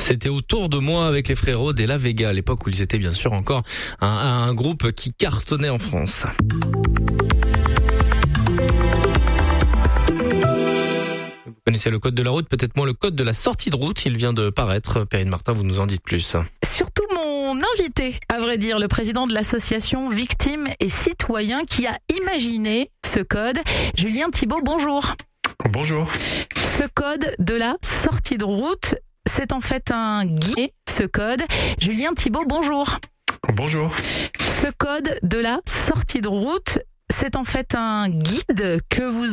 C'était Autour de moi avec les frérots de La Vega, à l'époque où ils étaient bien sûr encore un groupe qui cartonnait en France. Vous connaissez le code de la route, peut-être moins le code de la sortie de route. Il vient de paraître. Perrine Martin, vous nous en dites plus. Surtout mon invité, à vrai dire, le président de l'association Victimes et Citoyens qui a imaginé ce code. Julien Thibault, bonjour. Bonjour. Ce code de la sortie de route, c'est en fait un guide. Ce code, Julien Thibault, bonjour. Bonjour. Ce code de la sortie de route, c'est en fait un guide que vous